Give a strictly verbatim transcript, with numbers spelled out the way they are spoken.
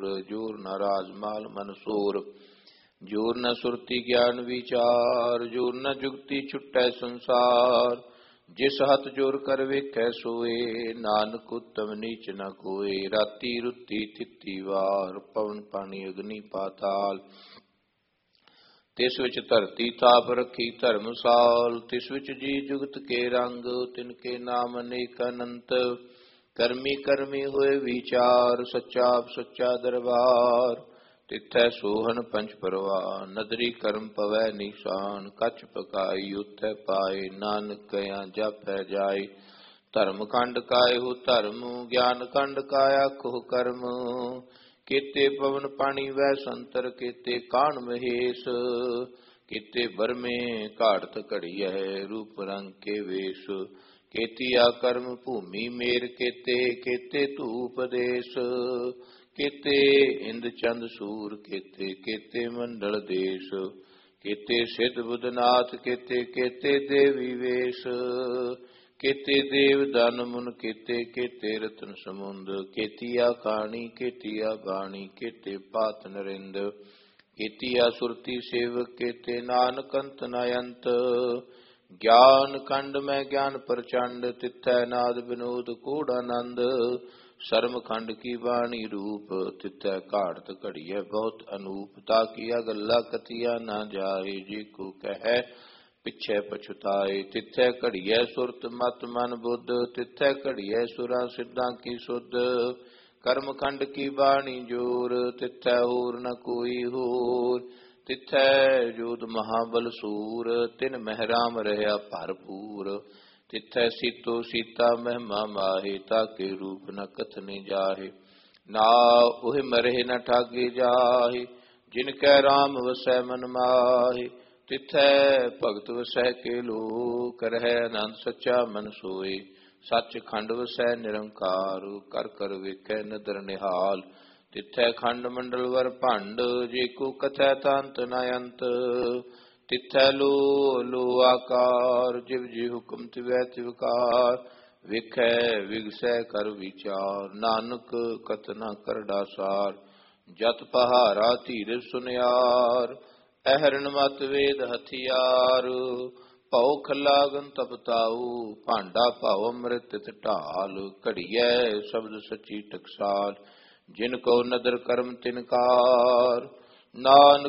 ਜੋਰ ਨ ਰਾਜਮਾਲ ਮਨਸੂਰ। ਜੋਰ ਨ ਸੁਰਤੀ ਗਿਆਨ ਵਿਚਾਰ, ਜੋਰ ਨ ਜੁਗਤੀ ਛੁਟੈ ਸੰਸਾਰ। ਜਿਸ ਹੱਥ ਜੋਰ ਕਰ ਵੇਖੈ ਸੋਏ, ਨਾਨਕ ਉਤਮ ਨੀਚ ਨ ਕੋਏ। ਰਾਤੀ ਰੁੱਤੀ ਥਿੱਤੀ ਵਾਰ, ਪਵਨ ਪਾਣੀ ਅਗਨੀ ਪਾਤਾਲ। ਤਿਸ ਵਿੱਚ ਧਰਤੀ ਥਾਪ ਰੱਖੀ ਧਰਮਸਾਲ। ਤਿਸ ਵਿੱਚ ਜੀ ਜੁਗਤ ਕੇ ਰੰਗ, ਤਿਨ ਕੇ ਨਾਮ ਅਨੇਕ ਅਨੰਤ। ਕਰਮੀ ਕਰਮੀ ਹੋਏ ਵਿਚਾਰ, ਸੱਚਾ ਆਪ ਸੱਚਾ ਦਰਬਾਰ। ਤਿਥੈ ਸੋਹਣ ਪੰਚ ਪਰਵਾਨ, ਨਦਰੀ ਕਰਮ ਪਵੈ ਨਿਸ਼ਾਨ। ਕਛ ਪਕਾਈ ਉਥੈ ਪਾਏ, ਨਾਨਕ ਕਹਿਆ ਜਾਪੈ ਜਾਏ। ਧਰਮ ਖੰਡ ਕਾਇਹੁ ਧਰਮ, ਗਿਆਨ ਖੰਡ ਕਾਇਆ ਕੁਹ ਕਰਮ। ਕੀਤੇ ਪਵਨ ਪਾਣੀ ਵੈ ਸੰਤਰ, ਕੀਤੇ ਕਾਣ ਮਹੇਸ਼। ਕੀਤੇ ਬਰਮੇ ਘਾੜਤ ਘੜੀਐ, ਰੂਪ ਰੰਗ ਕੇ ਵੇਸ਼। ਕੀਤੀਆ ਕਰਮ ਭੂਮੀ ਮੇਰ ਕੀਤੇ, ਕੀਤੇ ਧੂਪ ਦੇਸ। ਕੀਤੇ ਇੰਦ ਚੰਦ ਸੂਰ ਕੀਤੇ, ਕੀਤੇ ਮੰਡਲ ਦੇਸ਼। ਕੀਤੇ ਸਿੱਧ ਬੁੱਧਨਾਥ ਕੀਤੇ, ਕੀਤੇ ਦੇਵੀ ਵੇਸ਼। ਕੀਤੇ ਦੇਵ ਦਨ ਮੁਨ ਕੀਤੇ, ਕੀਤੇ ਰਤਨ ਸਮੁੰਦ। ਕੀਤੀਆ ਕਾਣੀ ਕੀਤੀਆ ਬਾਣੀ, ਕੀਤੇ ਪਾਤ ਨਰਿੰਦ। ਕੀਤੀਆ ਸੁਰਤੀ ਸੇਵਕ ਕੀਤੇ, ਨਾਨਕ ਅੰਤ ਨ ਅੰਤ। ਗਿਆਨ ਖੰਡ ਮੈਂ ਗਿਆਨ ਪ੍ਰਚੰਡ, ਤਿਥੈ ਨਾਦ ਵਿਨੋਦ ਕੂੜ ਆਨੰਦ। ਸਰਮ ਖੰਡ ਕੀ ਬਾਣੀ ਰੂਪ, ਤਿਥੈ ਘਾੜਤ ਘੜੀਐ ਬਹੁਤ ਅਨੂਪ। ਤਾਕੀਆ ਗੱਲਾ ਕਥੀਆ ਨਾ ਜਾਏ, ਜੇ ਕੋ ਕਹੈ ਪਿਛੈ ਪਛੁਤਾਏ। ਤਿਥੈ ਘੜੀਐ ਸੁਰਤ ਮਤ ਮਨ ਬੁੱਧ, ਤਿਥੈ ਘੜੀਐ ਸੁਰਾਂ ਸਿੱਧਾਂ ਕੀ ਸੁਧ। ਕਰਮ ਖੰਡ ਕੀ ਬਾਣੀ ਜੋਰ, ਤਿਥੈ ਹੋਰ ਨ ਕੋਈ ਹੋਰ। ਤਿਥੈ ਜੋਧ ਮਹਾਬਲ ਸੂਰ, ਤਿਨ ਮਹਿ ਰਾਮ ਰਹਿਆ ਭਰਪੂਰ। ਤਿਥੈ ਸੀਤੋ ਸੀਤਾ ਮਹਿਮਾ ਮਾਹੇ, ਤਾਕੇ ਰੂਪ ਨ ਕਥਨੇ ਜਾਹੇ। ਨਾ ਉਹ ਮਰੇ ਨ ਠਾਗੇ ਜਾਹੇ, ਜਿਨ ਕੈ ਰਾਮ ਵਸੈ ਮਨ ਮਾਹੇ। ਤਿਥੈ ਭਗਤ ਵਸੈ ਕੇ ਲੋਕ, ਰਹਿ ਆਨੰਦ ਸੱਚਾ ਮਨ ਸੋਏ। ਸੱਚ ਖੰਡ ਵਸੈ ਨਿਰੰਕਾਰ, ਕਰ ਕਰ ਵੇਖੈ ਨਦਰ ਨਿਹਾਲ। ਤਿਥੈ ਖੰਡ ਮੰਡਲ ਵਰ ਭੰਡ, ਜੇ ਕੋ ਕਥੈ ਤਾ ਅੰਤ ਨ ਅੰਤ। ਤਿਥੈ ਲੋ ਲੋ ਆਕਾਰ, ਜਿਵ ਜੀ ਹੁਕਮ ਤਿਵੈ ਤਿਵਕਾਰ। ਵੇਖੈ ਵਿਗਸੈ ਕਰ ਵਿਚਾਰ, ਨਾਨਕ ਕਥਨਾ ਕਰੜਾ ਸਾਰ। ਜਤ ਪਹਾਰਾ ਧੀਰਜ ਸੁਨਿਆਰ, ਅਹਰਣ ਮਤ ਵੇਦ ਹਥਿਆਰ। ਭਉ ਖਲਾਗਨ ਤਪਤਾਊ, ਭਾਂਡਾ ਭਾਉ ਅੰਮ੍ਰਿਤ ਤਿਤ ਢਾਲ। ਘੜੀਐ ਸ਼ਬਦ ਸੱਚੀ ਟਕਸਾਲ, ਜਿਨ ਕੋ ਨਦਰ ਕਰਮ ਤਿਨਕਾਰ। ਨਾਨਕ